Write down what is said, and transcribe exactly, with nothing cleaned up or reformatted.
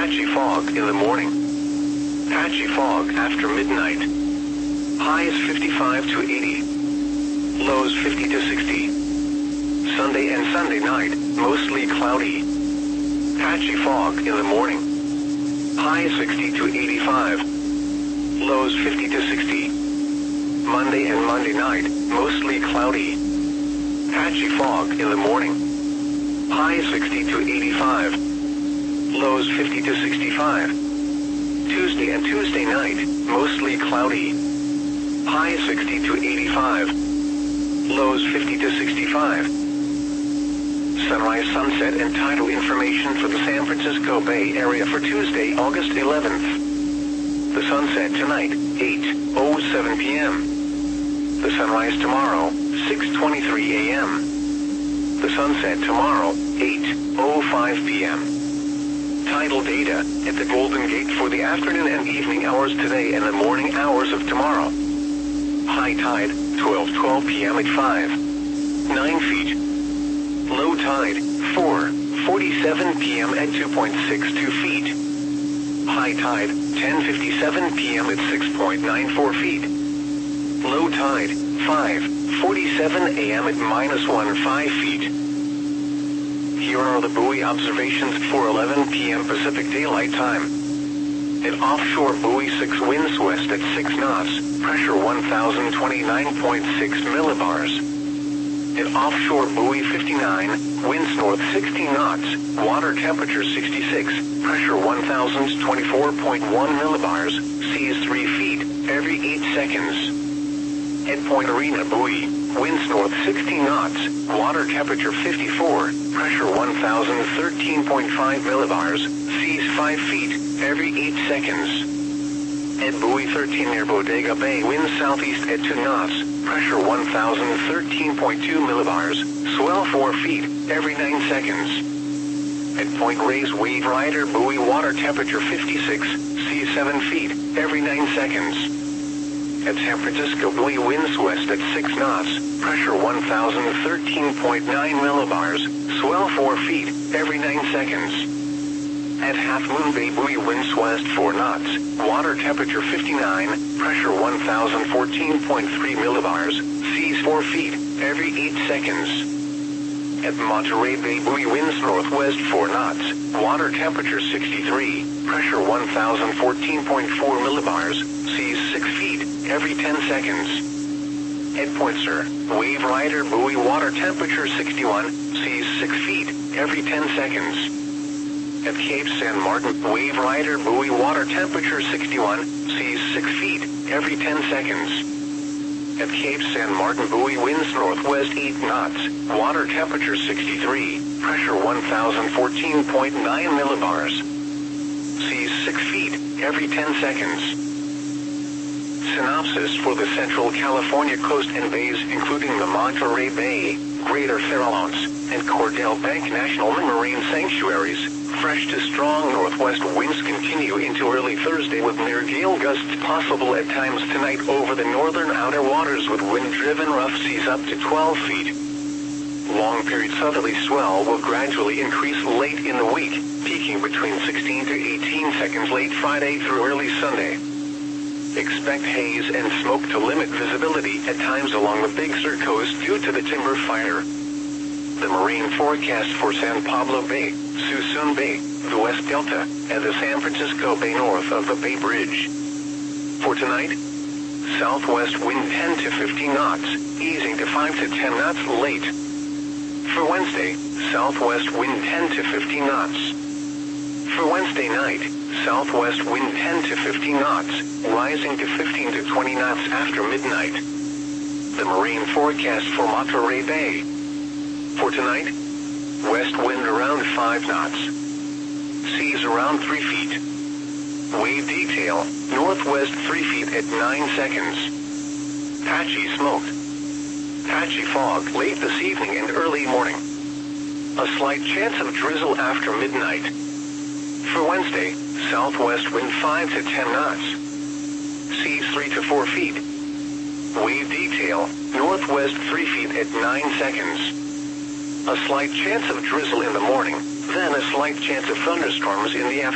Patchy fog in the morning. Patchy fog after midnight. Highs fifty-five to eighty. Lows fifty to sixty. Sunday and Sunday night, mostly cloudy. Patchy fog in the morning. Highs sixty to eighty-five. Lows fifty to sixty. Monday and Monday night, mostly cloudy. Patchy fog in the morning. Highs sixty to eighty-five. Lows fifty to sixty-five. Tuesday and Tuesday night, mostly cloudy. Highs sixty to eighty-five. Lows fifty to sixty-five. Sunrise, sunset, and tidal information for the San Francisco Bay Area for Tuesday, August eleventh. The sunset tonight, eight oh seven p m The sunrise tomorrow, six twenty-three a m The sunset tomorrow, eight oh five p m Tidal data at the Golden Gate for the afternoon and evening hours today and the morning hours of tomorrow. High tide, twelve twelve p m at five nine feet. Low tide, four forty-seven p m at two point six two feet. High tide, ten fifty-seven p m at six point nine four feet. Low tide, five forty-seven a m at minus one five feet. Here are the buoy observations for eleven p m Pacific Daylight Time. At offshore buoy six, winds west at six knots, pressure one thousand twenty-nine point six millibars. At offshore buoy fifty-nine, winds north sixteen knots, water temperature sixty-six, pressure one thousand twenty-four point one millibars, seas three feet, every eight seconds. At Point Arena buoy, winds north sixteen knots, water temperature fifty-four, pressure one thousand thirteen point five millibars, seas five feet, every eight seconds. At buoy thirteen near Bodega Bay, winds southeast at two knots, pressure one thousand thirteen point two millibars, swell four feet, every nine seconds. At Point Reyes Wave Rider buoy, water temperature fifty-six, seas seven feet, every nine seconds. At San Francisco buoy, winds west at six knots, pressure one thousand thirteen point nine millibars, swell four feet, every nine seconds. At Half Moon Bay buoy, winds west four knots, water temperature fifty-nine, pressure one thousand fourteen point three millibars, seas four feet, every eight seconds. At Monterey Bay buoy, winds northwest four knots, water temperature sixty-three, pressure one thousand fourteen point four millibars, seas six feet, every ten seconds. At Point Sur, Wave Rider buoy, water temperature sixty-one, seas six feet, every ten seconds. At Cape San Martin, Wave Rider buoy, water temperature sixty-one, seas six feet, every ten seconds. At Cape San Martin buoy, winds northwest eight knots, water temperature sixty-three, pressure one thousand fourteen point nine millibars, seas six feet, every ten seconds. Synopsis for the Central California coast and bays, including the Monterey Bay, Greater Farallones, and Cordell Bank National Marine Sanctuaries. Fresh to strong northwest winds continue into early Thursday with near gale gusts possible at times tonight over the northern outer waters with wind-driven rough seas up to twelve feet. Long-period southerly swell will gradually increase late in the week, peaking between sixteen to eighteen seconds late Friday through early Sunday. Expect haze and smoke to limit visibility at times along the Big Sur coast due to the timber fire. The marine forecast for San Pablo Bay, Suisun Bay, the West Delta, and the San Francisco Bay north of the Bay Bridge. For tonight, southwest wind ten to fifteen knots, easing to five to ten knots late. For Wednesday, southwest wind ten to fifteen knots. For Wednesday night, southwest wind ten to fifteen knots, rising to fifteen to twenty knots after midnight. The marine forecast for Monterey Bay. For tonight, west wind around five knots. Seas around three feet. Wave detail, northwest three feet at nine seconds. Patchy smoke. Patchy fog late this evening and early morning. A slight chance of drizzle after midnight. For Wednesday, southwest wind five to ten knots. Seas three to four feet. Wave detail, northwest three feet at nine seconds. A slight chance of drizzle in the morning, then a slight chance of thunderstorms in the afternoon.